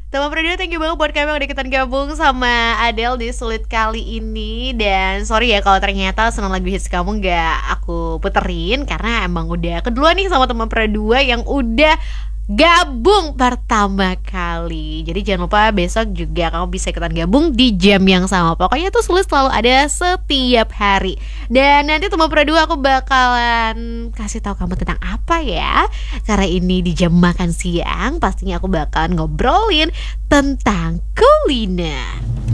Teman Prodio, thank you banget buat kamu yang udah ikutan gabung sama Adele di Sulit kali ini. Dan sorry ya kalau ternyata senang lagu hits kamu gak aku puterin, karena emang udah kedua nih sama teman Prodio yang udah gabung pertama kali. Jadi jangan lupa besok juga kamu bisa ikutan gabung di jam yang sama. Pokoknya tuh Sulit selalu ada setiap hari. Dan nanti teman Prodio aku bakalan kasih tahu kamu tentang apa ya. Karena ini di jam makan siang, pastinya aku bakalan ngobrolin tentang kuliner.